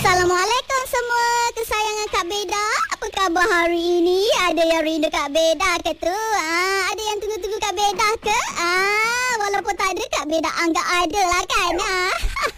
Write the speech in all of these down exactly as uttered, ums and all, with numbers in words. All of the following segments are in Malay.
Assalamualaikum semua kesayangan Kak Beda. Apa khabar hari ini? Ada yang rindu Kak Beda ke tu? Ah, ada yang tunggu-tunggu Kak Beda ke? Ah, walaupun tak ada, Kak Beda anggap ada lah kan? Ah.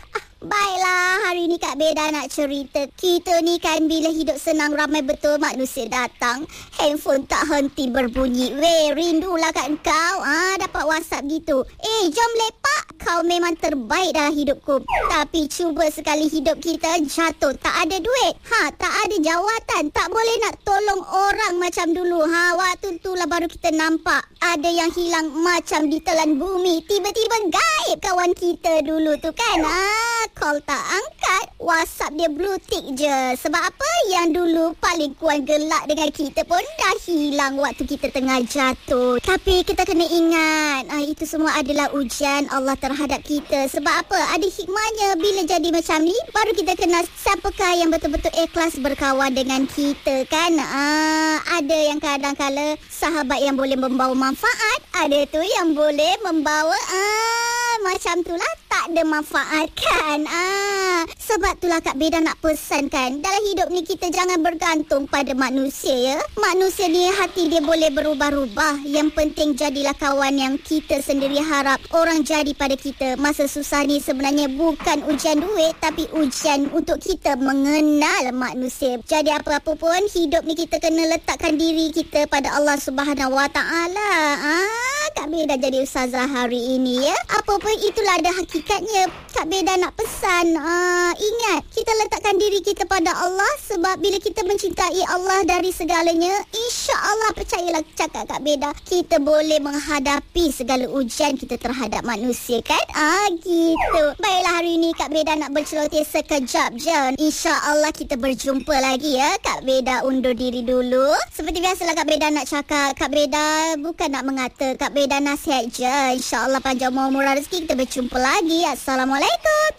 Baiklah, hari ni Kak Beda nak cerita. Kita ni kan bila hidup senang ramai betul manusia datang. Handphone tak henti berbunyi. Weh, rindulah kan kau? Ah, dapat WhatsApp gitu. Eh, jom lepak. Kau memang terbaik dalam hidupku. Tapi cuba sekali hidup kita jatuh. Tak ada duit. Ha, tak ada jawatan. Tak boleh nak tolong orang macam dulu. Ha, waktu itulah baru kita nampak ada yang hilang macam ditelan bumi. Tiba-tiba gaib kawan kita dulu tu kan. Ha, call tak angkat. WhatsApp dia blue tick je. Sebab apa? Yang dulu paling kuat gelak dengan kita pun dah hilang waktu kita tengah jatuh. Tapi kita kena ingat, ah, itu semua adalah ujian Allah terhadap kita. Sebab apa? Ada hikmahnya. Bila jadi macam ni, baru kita kenal siapakah yang betul-betul ikhlas berkawan dengan kita kan. Ah, ada yang kadang-kala sahabat yang boleh membawa manfaat. Ada tu yang boleh membawa ah, macam tu lah, tak ada manfaat kan. Ah, sebab itulah Kak Beda nak pesan kan, dalam hidup ni kita jangan bergantung pada manusia ya. Manusia ni hati dia boleh berubah-ubah. Yang penting jadilah kawan yang kita sendiri harap orang jadi pada kita. Masa susah ni sebenarnya bukan ujian duit, tapi ujian untuk kita mengenal manusia. Jadi apa-apa pun hidup ni kita kena letakkan diri kita pada Allah Subhanahu Wa Taala. Ah, Kak Beda jadi ustazah hari ini ya. Apa pun itulah ada hakikatnya. Kak Beda nak pesan, uh, ingat kita letakkan diri kita pada Allah. Sebab bila kita mencintai Allah dari segalanya, insya-Allah, percayalah cakap Kak Beda, kita boleh menghadapi segala ujian kita terhadap manusia kan. Ah, gitu. Baiklah, hari ini Kak Beda nak berceloteh sekejap je. Insya-Allah kita berjumpa lagi ya. Kak Beda undur diri dulu. Seperti biasalah Kak Beda nak cakap, Kak Beda bukan nak mengata, Kak Beda nasihat je. Insya-Allah panjang umur murah rezeki, kita berjumpa lagi. Assalamualaikum.